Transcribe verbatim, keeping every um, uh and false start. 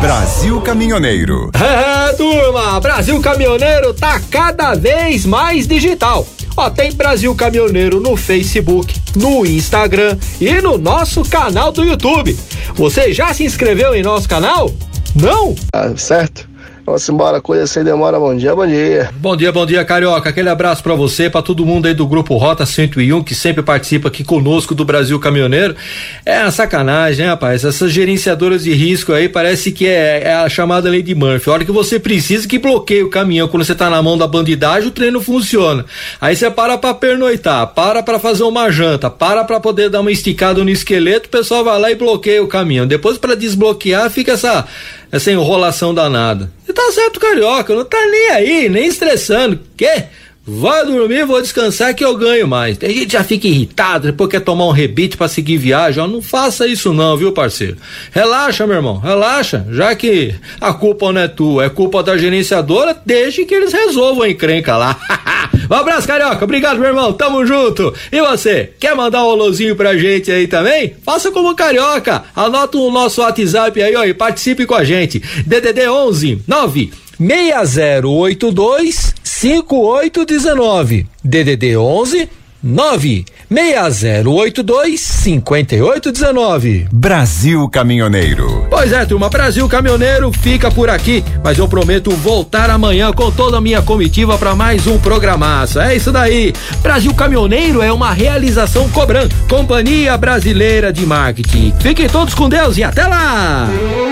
Brasil Caminhoneiro. É, turma, Brasil Caminhoneiro tá cada vez mais digital. Ó, tem Brasil Caminhoneiro no Facebook, no Instagram e no nosso canal do YouTube. Você já se inscreveu em nosso canal? Não? Ah, certo. Vamos embora, coisa sem demora. Bom dia, bom dia. Bom dia, bom dia, Carioca. Aquele abraço pra você, pra todo mundo aí do Grupo Rota cento e um, que sempre participa aqui conosco do Brasil Caminhoneiro. É uma sacanagem, né, rapaz? Essas gerenciadoras de risco aí parece que é, é a chamada lei de Murphy. A hora que você precisa que bloqueie o caminhão, quando você tá na mão da bandidagem, o trem não funciona. Aí você para pra pernoitar, para pra fazer uma janta, para pra poder dar uma esticada no esqueleto, o pessoal vai lá e bloqueia o caminhão. Depois, pra desbloquear, fica essa... essa enrolação danada. E tá certo, Carioca, não tá nem aí, nem estressando. Quê? Vai dormir, vou descansar que eu ganho mais. Tem gente que já fica irritado, depois quer tomar um rebite pra seguir viagem. Ó, não faça isso não, viu, parceiro? Relaxa, meu irmão, relaxa. Já que a culpa não é tua, é culpa da gerenciadora, deixe que eles resolvam a encrenca lá. Um abraço, Carioca, obrigado, meu irmão, tamo junto. E você, quer mandar um alôzinho pra gente aí também? Faça como Carioca, anota o nosso WhatsApp aí, ó, e participe com a gente. D D D onze nove seis zero oito dois cinco oito um nove. D D D onze nove seis zero oito dois cinco oito um nove. Brasil Caminhoneiro. Pois é, turma, Brasil Caminhoneiro fica por aqui, mas eu prometo voltar amanhã com toda a minha comitiva para mais um programaço. É isso daí. Brasil Caminhoneiro é uma realização Cobran, Companhia Brasileira de Marketing. Fiquem todos com Deus e até lá!